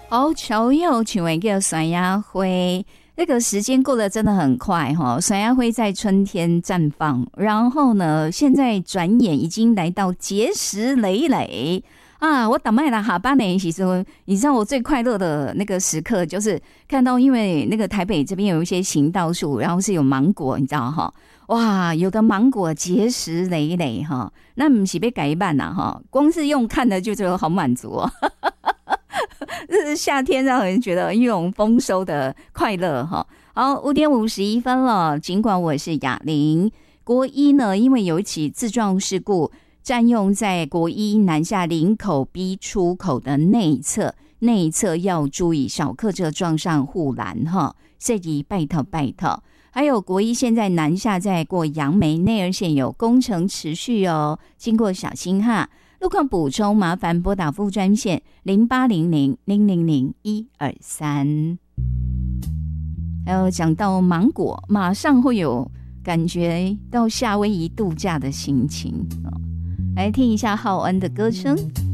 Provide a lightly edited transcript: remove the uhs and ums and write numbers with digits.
好巧又请问一个酸鸭灰，那个时间过得真的很快哈。酸鸭灰在春天绽放，然后呢，现在转眼已经来到结实累累啊！我打麦啦哈巴呢，其实你知道我最快乐的那个时刻就是看到，因为那个台北这边有一些行道树，然后是有芒果，你知道哈。哇，有的芒果结实累累哈，那不是被改版啦哈，光是用看的就觉得好满足哦。这是夏天让人觉得一种丰收的快乐哈。好，5:51了。尽管我是雅玲，国一呢，因为有一起自撞事故，占用在国一南下林口 B 出口的内侧要注意，少客车撞上护栏哈，这里拜托拜托。还有国一现在南下在过杨梅内二线有工程持续哦，经过小心哈。路况补充，麻烦拨打副专线0800000123。还有讲到芒果，马上会有感觉到夏威夷度假的心情。来听一下浩恩的歌声。